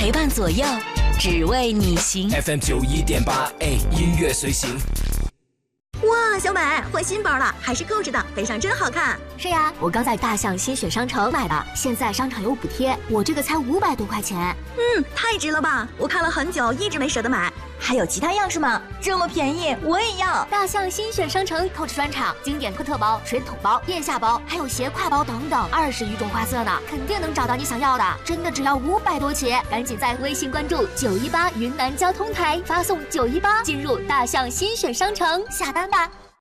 陪伴左右，只为你行。 FM 91.8，音乐随行。 哇，小美换新包了，还是购置的，背上真好看。 是呀，我刚在大象新选商城买的，现在商场有补贴，我这个才500多块钱。 太值了吧！我看了很久，一直没舍得买。 还有其他样式吗？这么便宜，我也要！ 大象新选商城Coach专场，经典托特包、水桶包、腋下包，还有斜挎包等等，20余种花色呢，肯定能找到你想要的。真的只要500多起，赶紧在微信关注918云南交通台，发送918进入大象新选商城下单吧。